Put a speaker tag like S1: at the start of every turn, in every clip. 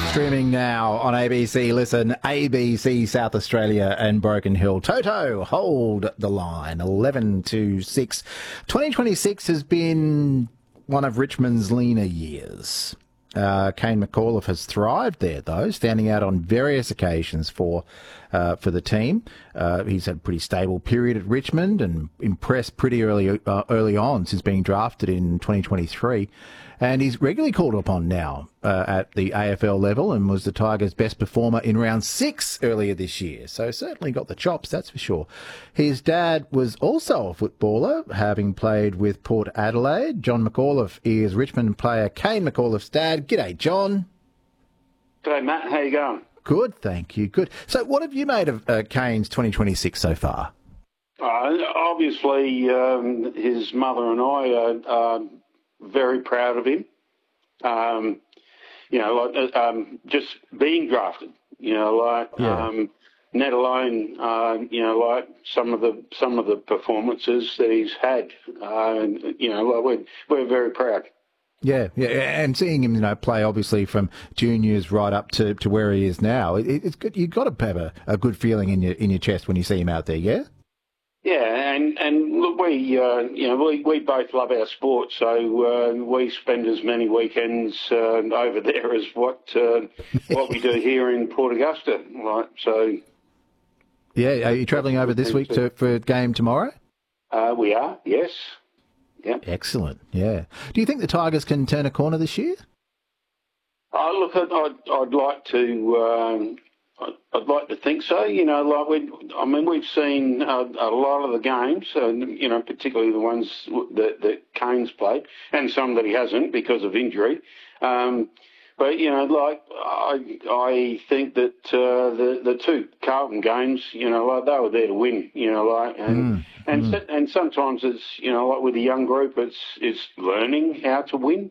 S1: Streaming now on ABC Listen, ABC South Australia and Broken Hill. Toto, hold the line. 11 to 6. 2026 has been one of Richmond's leaner years. Kane McAuliffe has thrived there, though, standing out on various occasions for the team. He's had a pretty stable period at Richmond and impressed pretty early on since being drafted in 2023. And he's regularly called upon now at the AFL level and was the Tigers' best performer in round 6 earlier this year. So certainly got the chops, that's for sure. His dad was also a footballer, having played with Port Adelaide. John McAuliffe is Richmond player Kane McAuliffe's dad. G'day, John.
S2: G'day, Matt. How you going?
S1: Good, thank you. Good. So what have you made of Kane's 2026 so far?
S2: Obviously, his mother and I are very proud of him. Just being drafted, let alone, some of the performances that he's had. We're very proud.
S1: Yeah, and seeing him, play obviously from juniors right up to where he is now, it's good. You've got to have a good feeling in your chest when you see him out there. Yeah.
S2: Yeah, and look, we both love our sport, so we spend as many weekends over there as what we do here in Port Augusta, right? So.
S1: Yeah, are you travelling over this week for a game tomorrow?
S2: We are, yes. Yeah.
S1: Excellent. Yeah. Do you think the Tigers can turn a corner this year?
S2: Look, I'd like to. I'd like to think so. We've seen a lot of the games, particularly the ones that Kane's played, and some that he hasn't because of injury. But I think that the two Carlton games, they were there to win. And sometimes it's with a young group, it's learning how to win.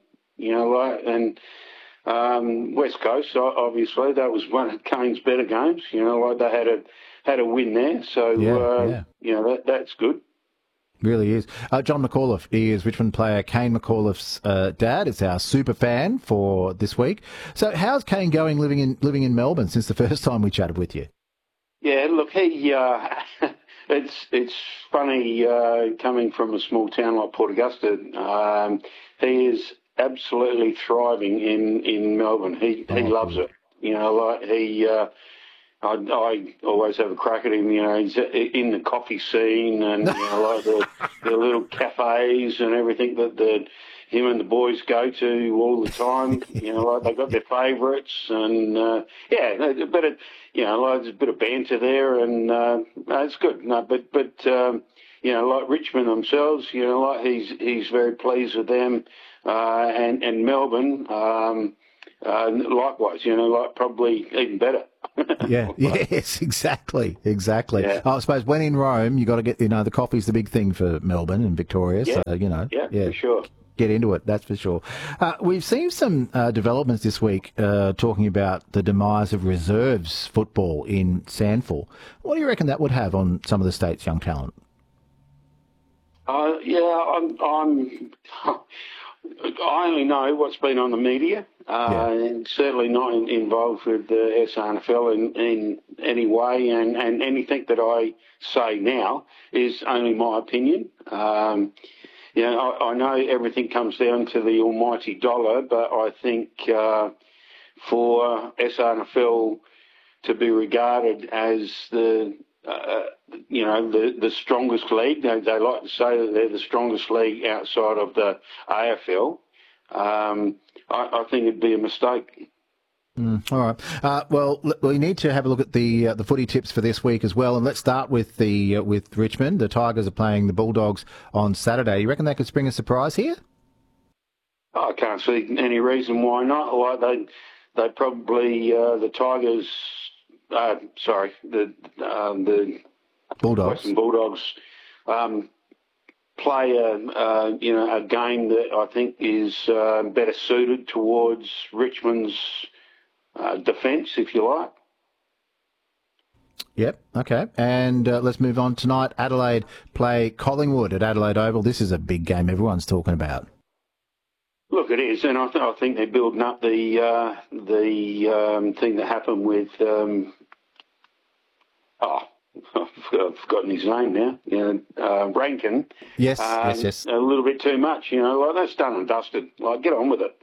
S2: West Coast, obviously, that was one of Kane's better games. They had a win there, so that's good.
S1: Really is. John McAuliffe is Richmond player Kane McAuliffe's dad. Is our super fan for this week. So, how's Kane going living in Melbourne since the first time we chatted with you?
S2: Yeah, look, he it's funny coming from a small town like Port Augusta. He is absolutely thriving in Melbourne. He loves it. I always have a crack at him. He's in the coffee scene and the little cafes and everything that him and the boys go to all the time. They've got their favourites and there's a bit of banter there and it's good. No, but like Richmond themselves, he's very pleased with them. And Melbourne, likewise, probably even better.
S1: Yes, exactly.
S2: Yeah.
S1: I suppose when in Rome, you got to get, the coffee's the big thing for Melbourne and Victoria.
S2: Yeah.
S1: So,
S2: for sure.
S1: Get into it, that's for sure. We've seen some developments this week talking about the demise of reserves football in Sandford. What do you reckon that would have on some of the state's young talent?
S2: I only know what's been on the media, and certainly not involved with the SANFL in any way, and anything that I say now is only my opinion. I know everything comes down to the almighty dollar, but I think for SANFL to be regarded as the strongest league. They like to say that they're the strongest league outside of the AFL. I think it'd be a mistake.
S1: All right. Well, we need to have a look at the footy tips for this week as well. And let's start with with Richmond. The Tigers are playing the Bulldogs on Saturday. You reckon they could spring a surprise here?
S2: I can't see any reason why not. They probably the Tigers. The
S1: Bulldogs.
S2: Western Bulldogs play a game that I think is better suited towards Richmond's defence, if you like.
S1: Yep, okay. And let's move on tonight. Adelaide play Collingwood at Adelaide Oval. This is a big game everyone's talking about.
S2: Look, it is, and I think they're building up the thing that happened with I've forgotten his name now. Rankin.
S1: Yes, yes.
S2: A little bit too much, like that's done and dusted. Like, get on with it,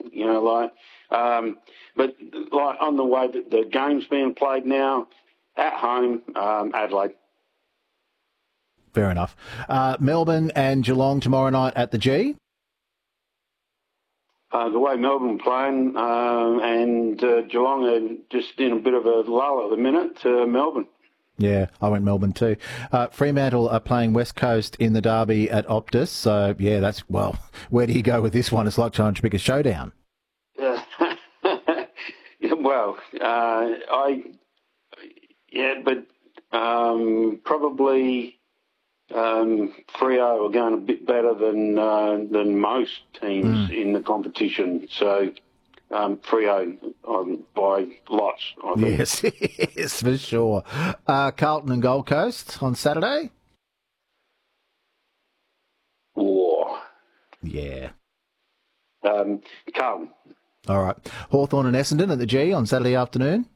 S2: but like on the way that the game's being played now, at home, Adelaide.
S1: Fair enough. Melbourne and Geelong tomorrow night at the G.
S2: The way Melbourne playing and Geelong are just in a bit of a lull at the minute. Melbourne.
S1: Yeah, I went Melbourne too. Fremantle are playing West Coast in the derby at Optus. So, yeah, where do you go with this one? It's like trying to pick a showdown. Probably Freo are going a bit better than most teams in the competition. So Freo by lots, I think. Yes, yes, for sure. Carlton and Gold Coast on Saturday?
S2: War.
S1: Yeah.
S2: Carlton.
S1: All right. Hawthorn and Essendon at the G on Saturday afternoon?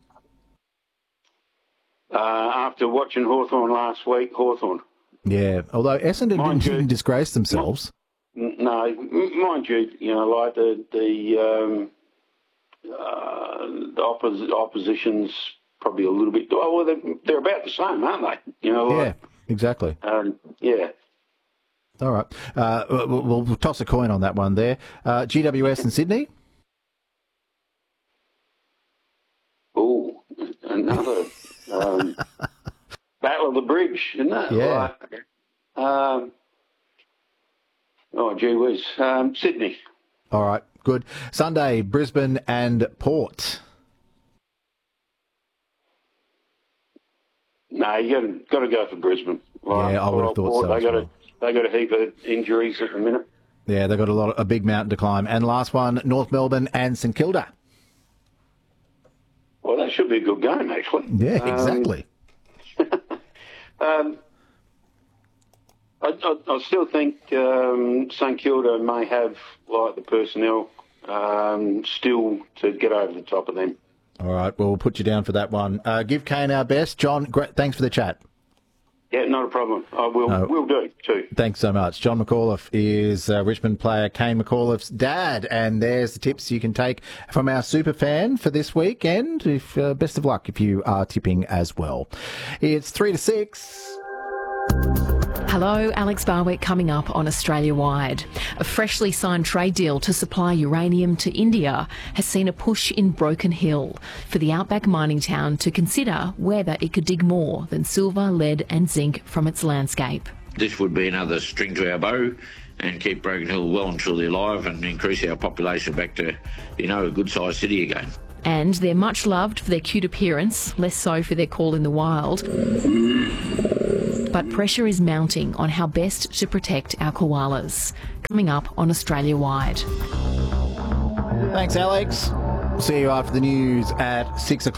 S2: After watching Hawthorn last week, Hawthorn.
S1: Yeah, although Essendon didn't disgrace themselves.
S2: No, mind you, like the opposition's probably a little bit. Well, they're about the same, aren't they?
S1: Yeah, exactly.
S2: Yeah.
S1: All right. We'll toss a coin on that one there. GWS and Sydney?
S2: Oh, another Battle of the Bridge, isn't it?
S1: Yeah.
S2: Gee whiz. Sydney.
S1: All right, good. Sunday, Brisbane and Port.
S2: No, you got to go for Brisbane.
S1: Yeah, I would have thought so.
S2: They got a heap of injuries at the minute.
S1: Yeah, they've got a big mountain to climb. And last one, North Melbourne and St Kilda.
S2: Well, that should be a good game, actually.
S1: Yeah, exactly.
S2: I still think St Kilda may have the personnel still to get over the top of them.
S1: All right, well, we'll put you down for that one. Give Kane our best. John, great, thanks for the chat.
S2: Yeah, not a problem. We'll do too.
S1: Thanks so much. John McAuliffe is Richmond player Kane McAuliffe's dad, and there's the tips you can take from our super fan for this weekend. Best of luck if you are tipping as well. It's 3 to 6.
S3: Hello, Alex Barwick coming up on Australia Wide. A freshly signed trade deal to supply uranium to India has seen a push in Broken Hill for the outback mining town to consider whether it could dig more than silver, lead and zinc from its landscape.
S4: This would be another string to our bow and keep Broken Hill well and truly alive and increase our population back to, a good-sized city again.
S3: And they're much loved for their cute appearance, less so for their call in the wild. But pressure is mounting on how best to protect our koalas. Coming up on Australia Wide.
S1: Thanks, Alex. See you after the news at 6 o'clock.